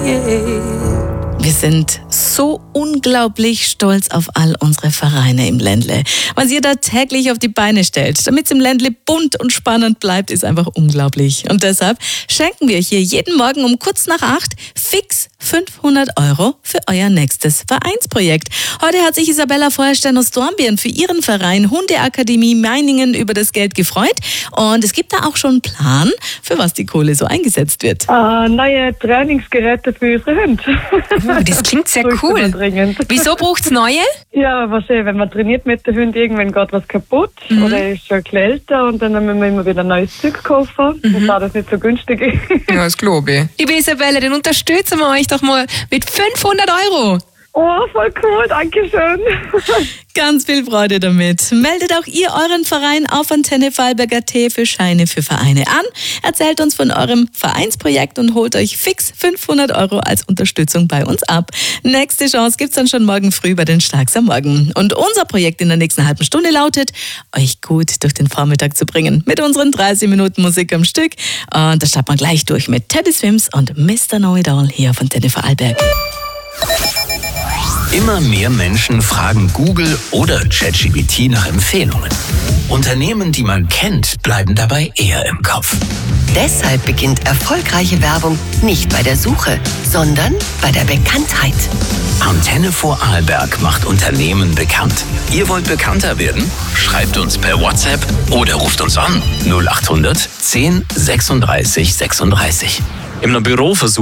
Wir sind so unglaublich stolz auf all unsere Vereine im Ländle. Was ihr da täglich auf die Beine stellt, damit es im Ländle bunt und spannend bleibt, ist einfach unglaublich. Und deshalb schenken wir hier jeden Morgen um kurz nach 8 fix 500 € für euer nächstes Vereinsprojekt. Heute hat sich Isabella Feuerstein aus Dornbirn für ihren Verein Hundeakademie Meiningen über das Geld gefreut. Und es gibt da auch schon einen Plan, für was die Kohle so eingesetzt wird. Neue Trainingsgeräte für unsere Hunde. Das klingt sehr cool. Wieso braucht es neue? Ja, wenn man trainiert mit den Hunden, irgendwann geht was kaputt oder ist schon ein bisschen älter und dann müssen wir immer wieder neues Zeug kaufen. Und da das nicht so günstig ist. Ja, das glaube ich. Liebe Isabella, dann unterstützen wir euch doch mal mit 500 €. Oh, voll cool, danke schön. Ganz viel Freude damit. Meldet auch ihr euren Verein auf Antenne Vorarlberg.at für Scheine für Vereine an. Erzählt uns von eurem Vereinsprojekt und holt euch fix 500 € als Unterstützung bei uns ab. Nächste Chance gibt's dann schon morgen früh bei den Starks am Morgen. Und unser Projekt in der nächsten halben Stunde lautet, euch gut durch den Vormittag zu bringen. Mit unseren 30 Minuten Musik am Stück. Und da starten wir gleich durch mit Teddy Swims und Mr. Know It All hier auf Antenne Vorarlberg. Immer mehr Menschen fragen Google oder ChatGPT nach Empfehlungen. Unternehmen, die man kennt, bleiben dabei eher im Kopf. Deshalb beginnt erfolgreiche Werbung nicht bei der Suche, sondern bei der Bekanntheit. Antenne Vorarlberg macht Unternehmen bekannt. Ihr wollt bekannter werden? Schreibt uns per WhatsApp oder ruft uns an 0800 10 36 36. Im Büro versucht